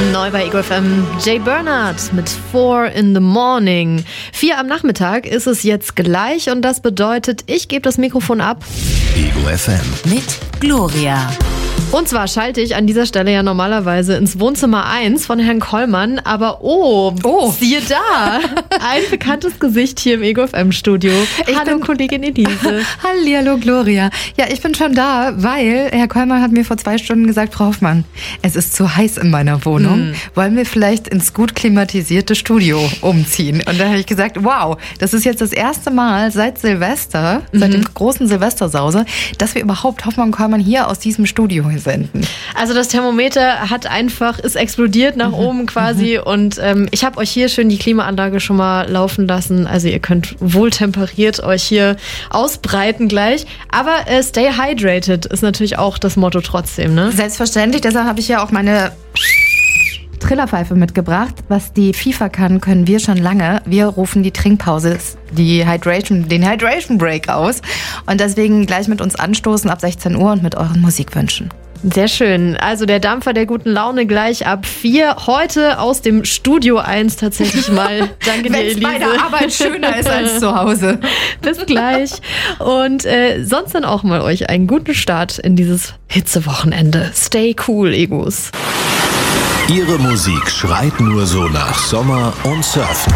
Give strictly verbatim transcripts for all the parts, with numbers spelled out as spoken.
Neu bei Ego F M, Jay Bernard mit Four in the Morning. Vier am Nachmittag ist es jetzt gleich und das bedeutet, ich gebe das Mikrofon ab. Ego F M mit Gloria. Und zwar schalte ich an dieser Stelle ja normalerweise ins Wohnzimmer eins von Herrn Kollmann, aber oh, oh. siehe da, ein bekanntes Gesicht hier im Ego F M Studio. Ich Hallo bin, Kollegin Elise. Hallihallo Gloria. Ja, ich bin schon da, weil Herr Kollmann hat mir vor zwei Stunden gesagt, Frau Hoffmann, es ist zu heiß in meiner Wohnung. Hm. Wollen wir vielleicht ins gut klimatisierte Studio umziehen? Und dann habe ich gesagt, wow, das ist jetzt das erste Mal seit Silvester, mhm. seit dem großen Silvestersause, dass wir überhaupt Hoffmann und Kollmann hier aus diesem Studio senden. Also das Thermometer hat einfach, ist explodiert nach mhm. oben quasi mhm. und ähm, ich habe euch hier schön die Klimaanlage schon mal laufen lassen. Also ihr könnt wohltemperiert euch hier ausbreiten gleich. Aber äh, stay hydrated ist natürlich auch das Motto trotzdem, ne? Selbstverständlich, deshalb habe ich ja auch meine Trillerpfeife mitgebracht. Was die FIFA kann, können wir schon lange. Wir rufen die Trinkpause, die Hydration, den Hydration Break aus und deswegen gleich mit uns anstoßen ab sechzehn Uhr und mit euren Musikwünschen. Sehr schön. Also der Dampfer der guten Laune gleich ab vier. Heute aus dem Studio eins tatsächlich mal. Danke dir, Elise. Wenn es bei der Arbeit schöner ist als zu Hause. Bis gleich. Und äh, sonst dann auch mal euch einen guten Start in dieses Hitzewochenende. Stay cool, Egos. Ihre Musik schreit nur so nach Sommer und Surfen.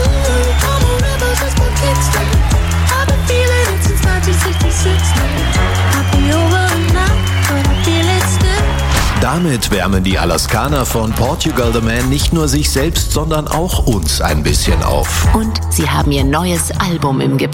Damit wärmen die Alaskaner von Portugal the Man nicht nur sich selbst, sondern auch uns ein bisschen auf. Und sie haben ihr neues Album im Gepäck.